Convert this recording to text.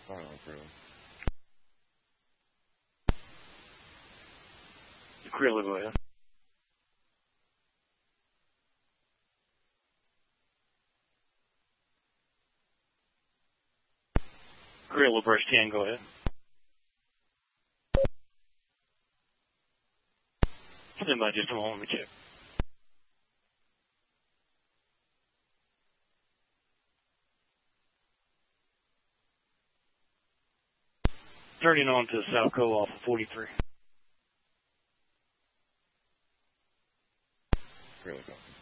Fire on Creel. Creel, go ahead. Creel, brush 10, go ahead. Stand by just a moment, let me check. Turning on to South Co off of 43. Creel, go.